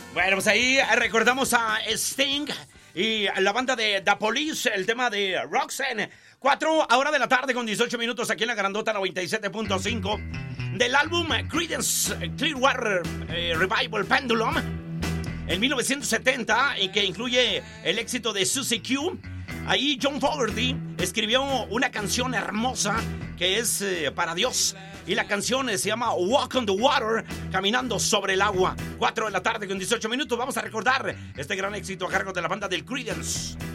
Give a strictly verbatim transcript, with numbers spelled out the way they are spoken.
Bueno, pues ahí recordamos a Sting y la banda de The Police, el tema de Roxanne. Cuatro ahora de la tarde con dieciocho minutos aquí en la Grandota noventa y siete punto cinco. Del álbum Creedence Clearwater eh, Revival Pendulum en mil novecientos setenta, y que incluye el éxito de Susie Q. Ahí John Fogerty escribió una canción hermosa que es eh, para Dios. Y la canción se llama Walk on the Water, caminando sobre el agua. Cuatro de la tarde con dieciocho minutos. Vamos a recordar este gran éxito a cargo de la banda del Creedence.